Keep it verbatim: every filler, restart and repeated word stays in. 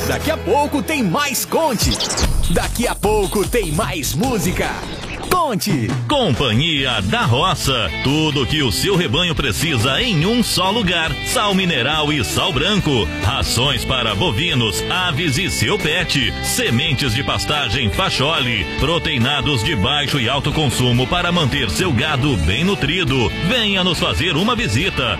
Daqui a pouco tem mais Conte. Daqui a pouco tem mais música. Conte. Companhia da Roça. Tudo que o seu rebanho precisa em um só lugar. Sal mineral e sal branco. Rações para bovinos, aves e seu pet. Sementes de pastagem Fachole. Proteinados de baixo e alto consumo para manter seu gado bem nutrido. Venha nos fazer uma visita.